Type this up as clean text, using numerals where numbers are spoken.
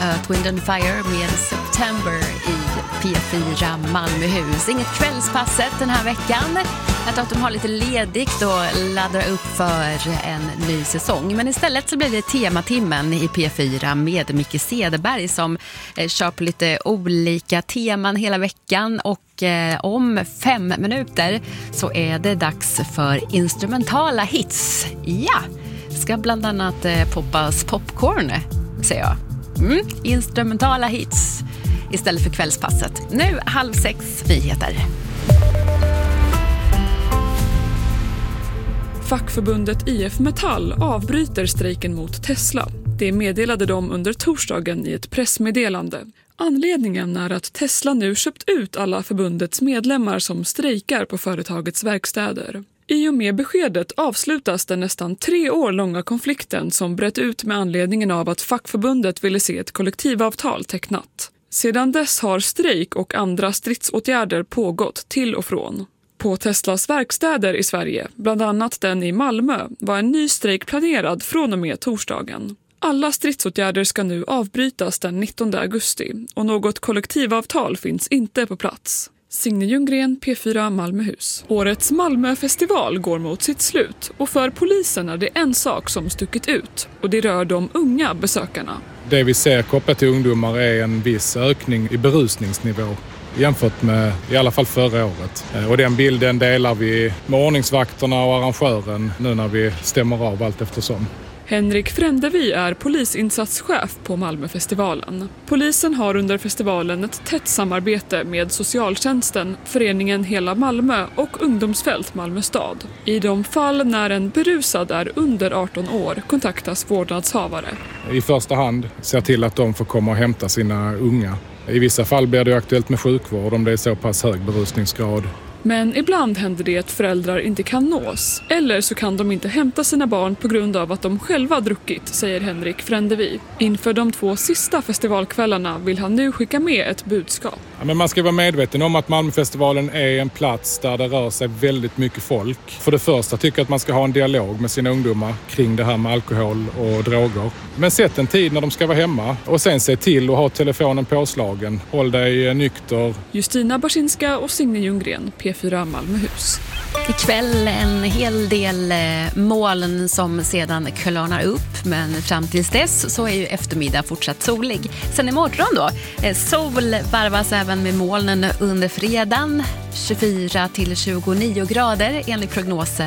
Earth, Wind & Fire med September i P4 Malmöhus. Inget kvällspasset den här veckan. Jag tror att de har lite ledigt och laddar upp för en ny säsong. Men istället så blir det tematimmen i P4 med Micke Cederberg som kör på lite olika teman hela veckan. Och om 5 minuter så är det dags för instrumentala hits. Ja, ska bland annat poppas popcorn, säger jag. Instrumentala hits istället för kvällspasset. Nu 5:30 nyheter. Fackförbundet IF Metall avbryter strejken mot Tesla. Det meddelade de under torsdagen i ett pressmeddelande. Anledningen är att Tesla nu köpt ut alla förbundets medlemmar som strejkar på företagets verkstäder. I och med beskedet avslutas den nästan 3 år långa konflikten som bröt ut med anledningen av att fackförbundet ville se ett kollektivavtal tecknat. Sedan dess har strejk och andra stridsåtgärder pågått till och från. På Teslas verkstäder i Sverige, bland annat den i Malmö, var en ny strejk planerad från och med torsdagen. Alla stridsåtgärder ska nu avbrytas den 19 augusti och något kollektivavtal finns inte på plats. Signe Ljunggren, P4 Malmöhus. Årets Malmöfestival går mot sitt slut och för polisen är det en sak som stuckit ut och det rör de unga besökarna. Det vi ser kopplat till ungdomar är en viss ökning i berusningsnivå jämfört med i alla fall förra året. Och den bilden delar vi med ordningsvakterna och arrangören nu när vi stämmer av allt eftersom. Henrik Frändevi är polisinsatschef på Malmöfestivalen. Polisen har under festivalen ett tätt samarbete med socialtjänsten, föreningen Hela Malmö och ungdomsfält Malmö stad. I de fall när en berusad är under 18 år kontaktas vårdnadshavare. I första hand ser till att de får komma och hämta sina unga. I vissa fall blir det aktuellt med sjukvård om det är så pass hög berusningsgrad. Men ibland händer det att föräldrar inte kan nås. Eller så kan de inte hämta sina barn på grund av att de själva druckit, säger Henrik Frändevi. Inför de 2 sista festivalkvällarna vill han nu skicka med ett budskap. Ja, men man ska vara medveten om att Malmöfestivalen är en plats där det rör sig väldigt mycket folk. För det första tycker jag att man ska ha en dialog med sina ungdomar kring det här med alkohol och droger. Men sätt en tid när de ska vara hemma och sen se till att ha telefonen påslagen. Håll dig nykter. Justina Barsinska och Signe Ljunggren, P4 Malmöhus. Ikväll en hel del moln som sedan klarnar upp, men fram tills dess så är ju eftermiddag fortsatt solig. Sen imorgon då, sol varvas även med molnen under fredagen, 24 till 29 grader enligt prognosen